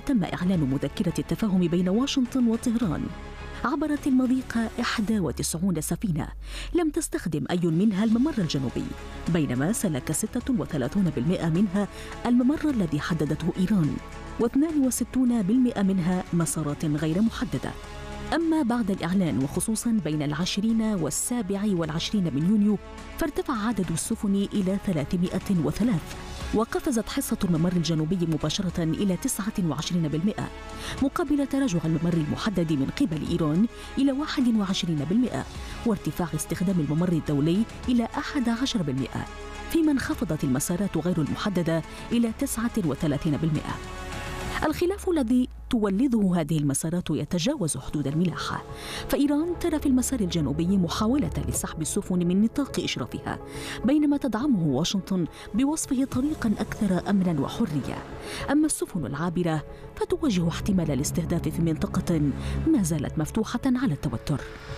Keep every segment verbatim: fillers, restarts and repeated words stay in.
تم إعلان مذكرة التفاهم بين واشنطن وطهران، عبرت المضيق إحدى وتسعين سفينة لم تستخدم أي منها الممر الجنوبي، بينما سلك ستة وثلاثين بالمئة منها الممر الذي حددته إيران، واثنين وستين بالمئة منها مسارات غير محددة. أما بعد الإعلان وخصوصاً بين العشرين والسابع والعشرين من يونيو، فارتفع عدد السفن إلى ثلاثمائة وثلاثة، وقفزت حصة الممر الجنوبي مباشرة إلى تسعة وعشرين بالمئة، مقابل تراجع الممر المحدد من قبل إيران إلى واحد وعشرين بالمئة، وارتفاع استخدام الممر الدولي إلى أحد عشر بالمئة، فيما انخفضت المسارات غير المحددة إلى تسعة وثلاثين بالمئة. الخلاف الذي تولده هذه المسارات يتجاوز حدود الملاحة، فإيران ترى في المسار الجنوبي محاولة لسحب السفن من نطاق إشرافها، بينما تدعمه واشنطن بوصفه طريقاً أكثر أمناً وحرية. أما السفن العابرة فتواجه احتمال الاستهداف في منطقة ما زالت مفتوحة على التوتر.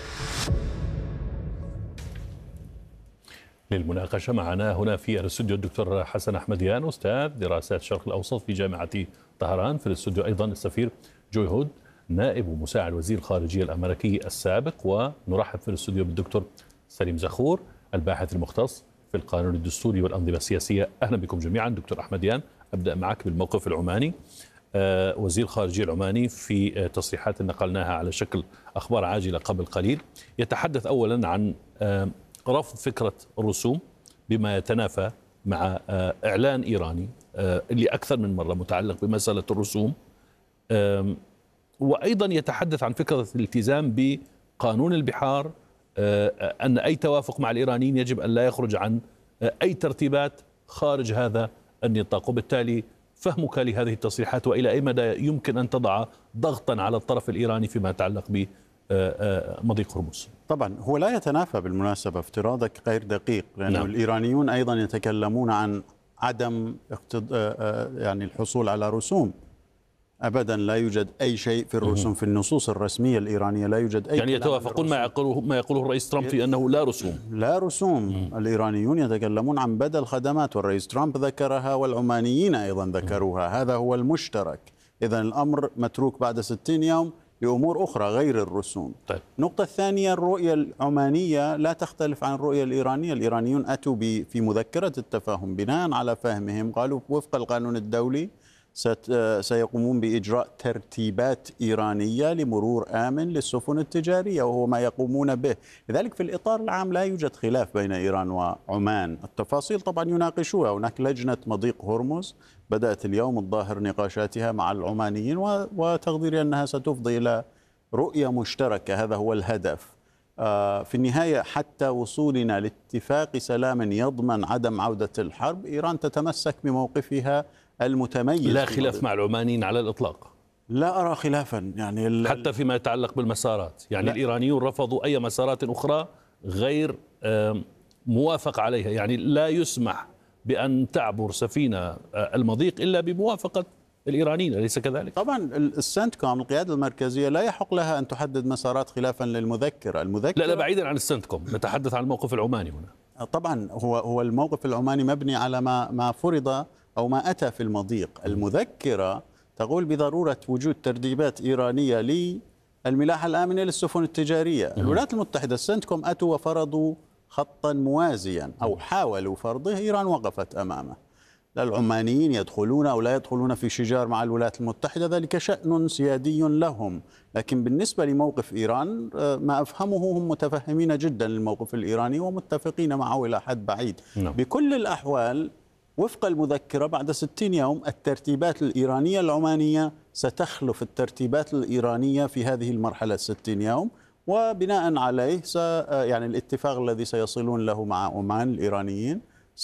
للمناقشة معنا هنا في الاستوديو الدكتور حسن أحمديان، أستاذ دراسات الشرق الأوسط في جامعة طهران. في الاستوديو أيضا السفير جوي هود، نائب ومساعد وزير الخارجية الأمريكي السابق. ونرحب في الاستوديو بالدكتور سليم زخور، الباحث المختص في القانون الدستوري والأنظمة السياسية. أهلا بكم جميعا. دكتور أحمديان، أبدأ معك بالموقف العماني. آه وزير الخارجية العماني في آه تصريحات نقلناها على شكل أخبار عاجلة قبل قليل يتحدث أولا عن آه رفض فكرة الرسوم بما يتنافى مع إعلان إيراني اللي أكثر من مرة متعلق بمسألة الرسوم، وأيضا يتحدث عن فكرة الالتزام بقانون البحار، أن أي توافق مع الإيرانيين يجب أن لا يخرج عن أي ترتيبات خارج هذا النطاق. وبالتالي فهمك لهذه التصريحات، وإلى أي مدى يمكن أن تضع ضغطا على الطرف الإيراني فيما يتعلق ب مضيق هرمز؟ طبعا هو لا يتنافى بالمناسبة، افتراضك غير دقيق، لأن نعم. الإيرانيون أيضا يتكلمون عن عدم اقتض... يعني الحصول على رسوم. أبدا لا يوجد أي شيء في الرسوم في النصوص الرسمية الإيرانية، لا يوجد أي يعني يتوافقون ما يقوله ما يقوله الرئيس ترامب في أنه لا رسوم. لا رسوم. مم. الإيرانيون يتكلمون عن بدل خدمات، والرئيس ترامب ذكرها والعمانيين أيضا ذكروها. مم. هذا هو المشترك. إذن الأمر متروك بعد ستين يوم لأمور أخرى غير الرسوم. طيب. النقطة الثانية، الرؤية العمانية لا تختلف عن الرؤية الإيرانية. الإيرانيون أتوا في مذكرة التفاهم بناء على فهمهم، قالوا وفق القانون الدولي سيقومون بإجراء ترتيبات إيرانية لمرور آمن للسفن التجارية، وهو ما يقومون به. لذلك في الإطار العام لا يوجد خلاف بين إيران وعمان. التفاصيل طبعا يناقشوها. هناك لجنة مضيق هرمز بدأت اليوم الظاهر نقاشاتها مع العمانيين، وتقديري أنها ستفضي إلى رؤية مشتركة. هذا هو الهدف. في النهاية حتى وصولنا لاتفاق سلام يضمن عدم عودة الحرب، إيران تتمسك بموقفها المتميز. لا خلاف مع العمانيين على الإطلاق؟ لا أرى خلافا، يعني حتى فيما يتعلق بالمسارات، يعني لا. الإيرانيون رفضوا أي مسارات أخرى غير موافق عليها، يعني لا يسمح بأن تعبر سفينة المضيق إلا بموافقة الإيرانيين، أليس كذلك؟ طبعا السنتكوم القيادة المركزية لا يحق لها أن تحدد مسارات خلافا للمذكرة. المذكرة لا لا بعيدا عن السنتكوم، نتحدث عن الموقف العماني هنا. طبعا هو هو الموقف العماني مبني على ما ما فرض أو ما أتى في المضيق. المذكرة تقول بضرورة وجود ترتيبات إيرانية للملاحة الآمنة للسفن التجارية. الولايات المتحدة السنتكوم أتوا وفرضوا خطا موازيا أو حاولوا فرضه، إيران وقفت أمامه. لا العمانيين يدخلون أو لا يدخلون في شجار مع الولايات المتحدة، ذلك شأن سيادي لهم. لكن بالنسبة لموقف إيران ما أفهمه هم متفهمين جدا للموقف الإيراني ومتفقين معه إلى حد بعيد. نعم. بكل الأحوال وفق المذكرة بعد ستين يوم الترتيبات الإيرانية العمانية ستخلف الترتيبات الإيرانية في هذه المرحلة الستين يوم، وبناء عليه يعني الاتفاق الذي سيصلون له مع عمان الإيرانيين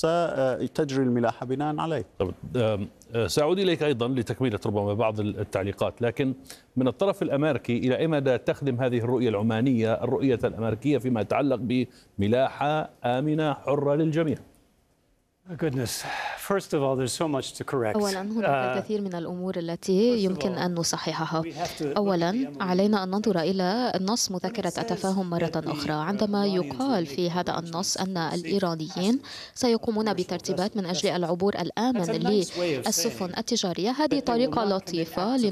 ستجري الملاحة بناء عليه. طب سأعود إليك أيضا لتكملة ربما بعض التعليقات، لكن من الطرف الأمريكي إلى أي مدى تخدم هذه الرؤية العمانية الرؤية الأمريكية فيما يتعلق بملاحة آمنة حرة للجميع؟ أولا هناك الكثير من الأمور التي يمكن أن نصححها. أولا علينا أن ننظر إلى النص مذكرة التفاهم مرة أخرى. عندما يقال في هذا النص أن الإيرانيين سيقومون بترتيبات من أجل العبور الآمن للسفن التجارية، هذه طريقة لطيفة